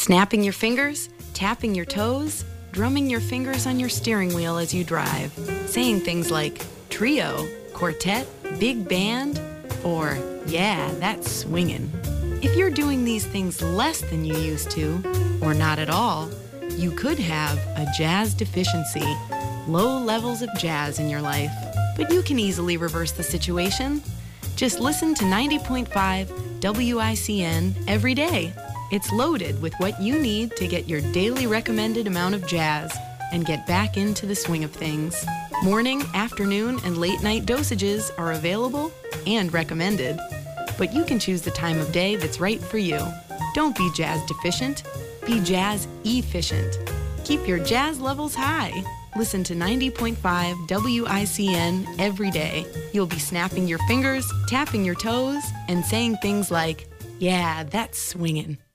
Snapping your fingers, tapping your toes, drumming your fingers on your steering wheel as you drive, saying things like trio, quartet, big band, or yeah, that's swinging. If you're doing these things less than you used to, or not at all, you could have a jazz deficiency, low levels of jazz in your life. But you can easily reverse the situation. Just listen to 90.5 WICN every day. It's loaded with what you need to get your daily recommended amount of jazz and get back into the swing of things. Morning, afternoon, and late night dosages are available and recommended, but you can choose the time of day that's right for you. Don't be jazz deficient, be jazz efficient. Keep your jazz levels high. Listen to 90.5 WICN every day. You'll be snapping your fingers, tapping your toes, and saying things like, yeah, that's swinging.